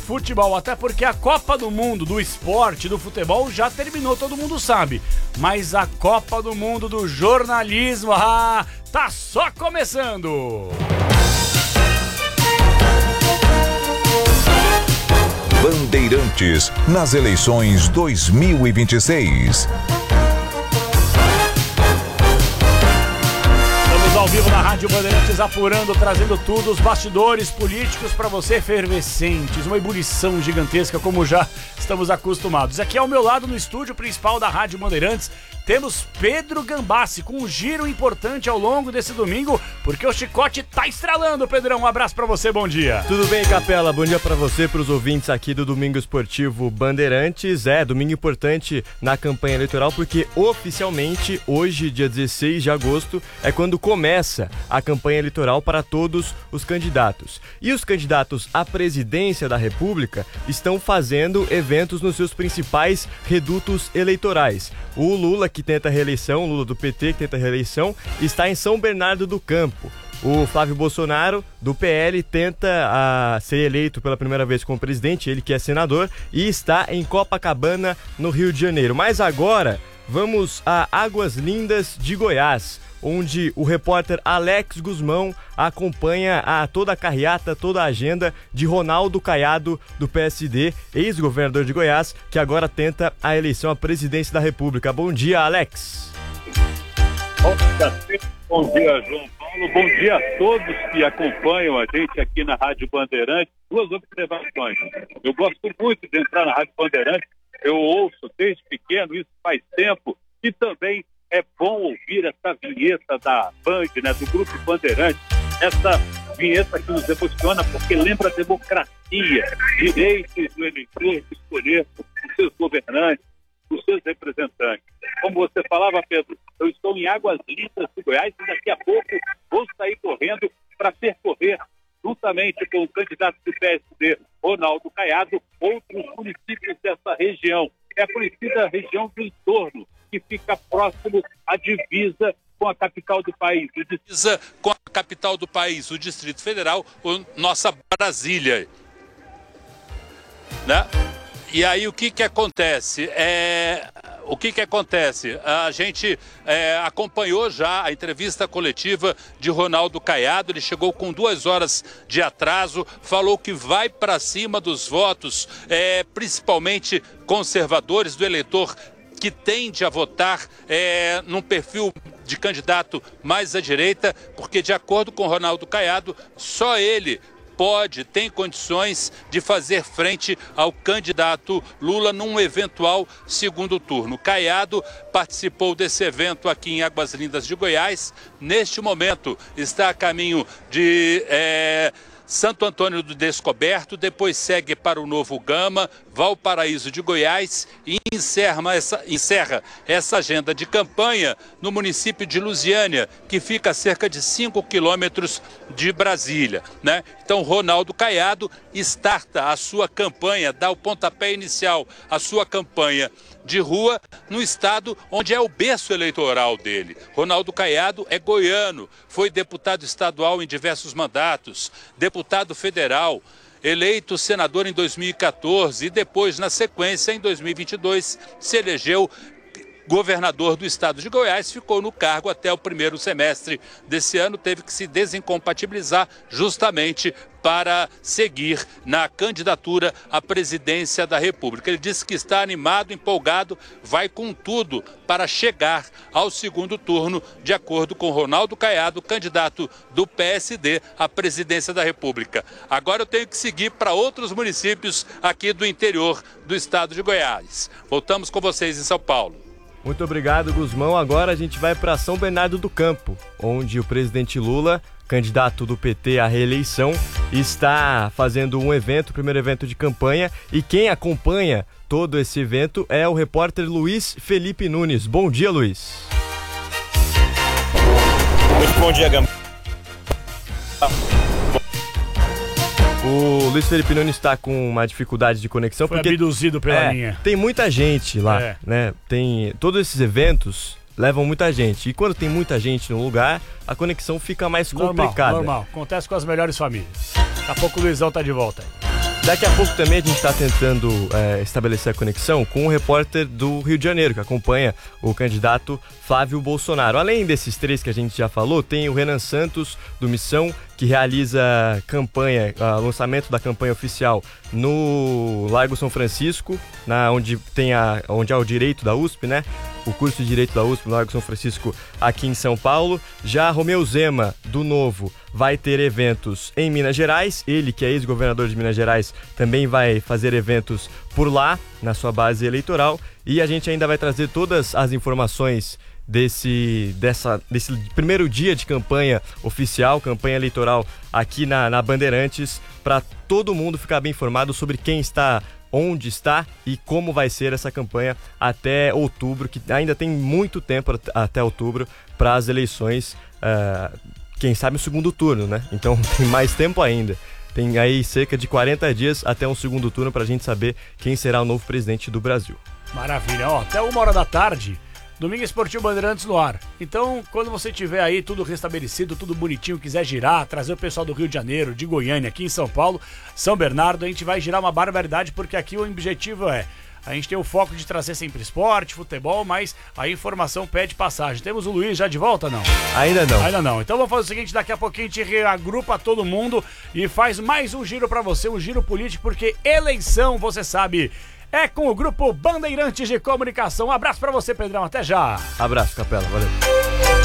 Futebol, até porque a Copa do Mundo do esporte, do futebol, já terminou, todo mundo sabe. Mas a Copa do Mundo do jornalismo, tá só começando! Bandeirantes nas eleições 2026. Ao vivo na Rádio Bandeirantes, apurando, trazendo tudo, os bastidores políticos para você, efervescentes, uma ebulição gigantesca, como já estamos acostumados. Aqui ao meu lado, no estúdio principal da Rádio Bandeirantes, temos Pedro Gambassi, com um giro importante ao longo desse domingo, porque o chicote tá estralando, Pedrão. Um abraço pra você, bom dia. Tudo bem, Capela? Bom dia pra você, pros ouvintes aqui do Domingo Esportivo Bandeirantes. Domingo importante na campanha eleitoral, porque oficialmente, hoje, dia 16 de agosto, é quando começa a campanha eleitoral para todos os candidatos. E os candidatos à presidência da República estão fazendo eventos nos seus principais redutos eleitorais. O Lula, que tenta a reeleição, Lula do PT, que tenta a reeleição, está em São Bernardo do Campo. O Flávio Bolsonaro, do PL, tenta ser eleito pela primeira vez como presidente, ele que é senador, e está em Copacabana, no Rio de Janeiro. Mas agora, vamos a Águas Lindas de Goiás, onde o repórter Alex Guzmão acompanha toda a carreata, toda a agenda de Ronaldo Caiado, do PSD, ex-governador de Goiás, que agora tenta a eleição à presidência da República. Bom dia, Alex. Bom dia, João Paulo. Bom dia a todos que acompanham a gente aqui na Rádio Bandeirantes. Duas observações. Eu gosto muito de entrar na Rádio Bandeirantes. Eu ouço desde pequeno, isso faz tempo, e também é bom ouvir essa vinheta da Band, né, do Grupo Bandeirantes, essa vinheta que nos emociona porque lembra a democracia, direitos do eleitor de escolher os seus governantes, os seus representantes. Como você falava, Pedro, eu estou em Águas Lindas de Goiás e daqui a pouco vou sair correndo para percorrer, juntamente com o candidato do PSD, Ronaldo Caiado, outros municípios dessa região. É a conhecida região do entorno, que fica próximo à divisa com a capital do país. Divisa com a capital do país, o Distrito Federal, nossa Brasília. Né? E aí o que acontece? A gente acompanhou já a entrevista coletiva de Ronaldo Caiado. Ele chegou com 2 horas de atraso, falou que vai para cima dos votos, principalmente conservadores, do eleitor que tende a votar num perfil de candidato mais à direita, porque, de acordo com Ronaldo Caiado, só ele tem condições de fazer frente ao candidato Lula num eventual segundo turno. Caiado participou desse evento aqui em Águas Lindas de Goiás. Neste momento está a caminho de Santo Antônio do Descoberto, depois segue para o Novo Gama, Valparaíso de Goiás e encerra essa agenda de campanha no município de Lusiânia, que fica a cerca de 5 quilômetros de Brasília, né? Então, Ronaldo Caiado starta a sua campanha, dá o pontapé inicial à sua campanha de rua no estado onde é o berço eleitoral dele. Ronaldo Caiado é goiano, foi deputado estadual em diversos mandatos, deputado federal, eleito senador em 2014 e depois, na sequência, em 2022, se elegeu governador do estado de Goiás, ficou no cargo até o primeiro semestre desse ano, teve que se desincompatibilizar justamente para seguir na candidatura à presidência da República. Ele disse que está animado, empolgado, vai com tudo para chegar ao segundo turno, de acordo com Ronaldo Caiado, candidato do PSD à presidência da República. Agora eu tenho que seguir para outros municípios aqui do interior do estado de Goiás. Voltamos com vocês em São Paulo. Muito obrigado, Guzmão. Agora a gente vai para São Bernardo do Campo, onde o presidente Lula, candidato do PT à reeleição, está fazendo um evento, o primeiro evento de campanha, e quem acompanha todo esse evento é o repórter Luiz Felipe Nunes. Bom dia, Luiz. Muito bom dia, Gamba. O Luiz Felipe Nunes está com uma dificuldade de conexão. Foi abduzido pela linha. Tem muita gente lá, né? Tem todos esses eventos levam muita gente. E quando tem muita gente no lugar, a conexão fica mais complicada. Normal. Acontece com as melhores famílias. Daqui a pouco o Luizão tá de volta aí. Daqui a pouco também a gente está tentando estabelecer a conexão com o repórter do Rio de Janeiro, que acompanha o candidato Flávio Bolsonaro. Além desses três que a gente já falou, tem o Renan Santos, do Missão, que realiza campanha, lançamento da campanha oficial no Largo São Francisco, onde há o Direito da USP, né? O curso de Direito da USP no Largo São Francisco, aqui em São Paulo. Já Romeu Zema, do Novo, vai ter eventos em Minas Gerais. Ele, que é ex-governador de Minas Gerais, também vai fazer eventos por lá, na sua base eleitoral. E a gente ainda vai trazer todas as informações desse primeiro dia de campanha oficial, campanha eleitoral aqui na Bandeirantes, para todo mundo ficar bem informado sobre quem está, onde está e como vai ser essa campanha até outubro, que ainda tem muito tempo até outubro para as eleições, quem sabe o segundo turno, né? Então tem mais tempo ainda. Tem aí cerca de 40 dias até um segundo turno para a gente saber quem será o novo presidente do Brasil. Maravilha, até 1h da tarde, Domingo Esportivo Bandeirantes no ar. Então, quando você tiver aí tudo restabelecido, tudo bonitinho, quiser girar, trazer o pessoal do Rio de Janeiro, de Goiânia, aqui em São Paulo, São Bernardo, a gente vai girar uma barbaridade, porque aqui o objetivo a gente tem o foco de trazer sempre esporte, futebol, mas a informação pede passagem. Temos o Luiz já de volta, não? Ainda não. Ainda não. Então vamos fazer o seguinte, daqui a pouquinho a gente reagrupa todo mundo e faz mais um giro pra você, um giro político, porque eleição, você sabe, é com o Grupo Bandeirantes de Comunicação. Um abraço pra você, Pedrão. Até já. Abraço, Capela. Valeu.